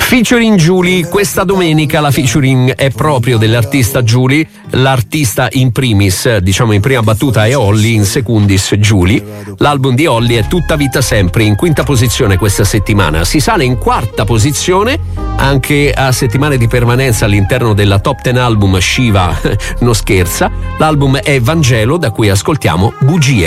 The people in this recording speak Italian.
Featuring Giuly, questa domenica la featuring è proprio dell'artista Giuly, l'artista in primis, diciamo in prima battuta è Olly, in secundis Giuly. L'album di Olly è Tutta vita sempre, in quinta posizione questa settimana, si sale in quarta posizione anche a settimane di permanenza all'interno della top 10 album Shiva, non scherza, l'album è Vangelo, da cui ascoltiamo Bugie.